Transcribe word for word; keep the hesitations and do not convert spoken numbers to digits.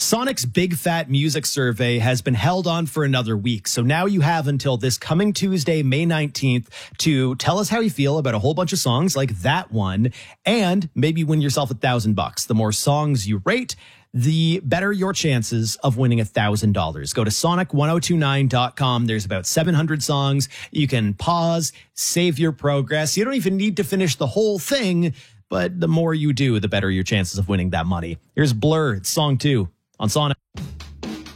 Sonic's Big Fat Music Survey has been held on for another week. So now you have until this coming Tuesday, May nineteenth, to tell us how you feel about a whole bunch of songs like that one, and maybe win yourself a thousand bucks. The more songs you rate, the better your chances of winning a thousand dollars. Go to sonic ten twenty-nine dot com. There's about seven hundred songs. You can pause, save your progress. You don't even need to finish the whole thing, but the more you do, the better your chances of winning that money. Here's Blur, it's song two on Sonic.